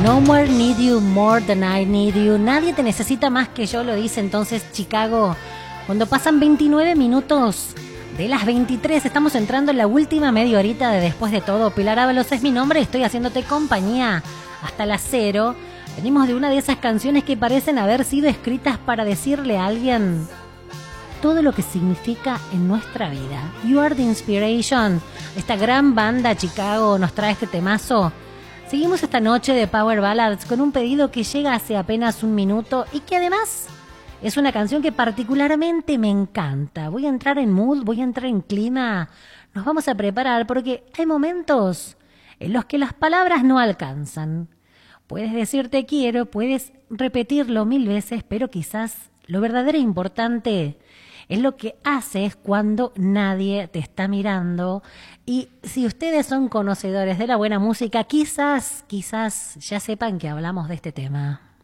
No more need you more than I need you. Nadie te necesita más que yo, lo dice entonces Chicago. Cuando pasan 29 minutos de las 23, estamos entrando en la última media horita de Después de Todo. Pilar Ábalos es mi nombre, estoy haciéndote compañía hasta las 0. Venimos de una de esas canciones que parecen haber sido escritas para decirle a alguien todo lo que significa en nuestra vida. You Are the Inspiration. Esta gran banda Chicago nos trae este temazo. Seguimos esta noche de Power Ballads con un pedido que llega hace apenas un minuto y que además es una canción que particularmente me encanta. Voy a entrar en mood, voy a entrar en clima. Nos vamos a preparar porque hay momentos en los que las palabras no alcanzan. Puedes decir te quiero, puedes repetirlo 1000 veces, pero quizás lo verdadero e importante es lo que haces cuando nadie te está mirando. Y si ustedes son conocedores de la buena música, quizás ya sepan que hablamos de este tema.